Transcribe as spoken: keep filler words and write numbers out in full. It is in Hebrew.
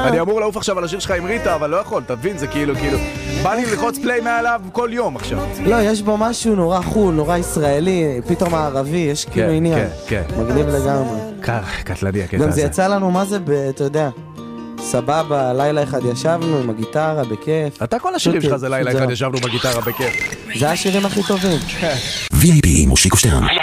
אני אמור לעוף עכשיו על השיר שלך עם ריטה, אבל לא יכול, תבין, זה כאילו, כאילו... בא לי ללחוץ פליי מעליו כל יום עכשיו. לא, יש בו משהו נורא חול, נורא ישראלי, פתאום הערבי, יש כאילו עניין. כן, כן. מגניב לגמרי. קטלני הקטע הזה. גם זה יצא לנו, מה זה, אתה יודע, סבבה, לילה אחד ישבנו עם הגיטרה, בכיף. אתה כל השירים שלך זה לילה אחד ישבנו בגיטרה בכיף. זה השירים הכי טובים. וי איי פי מושיקו שטרן.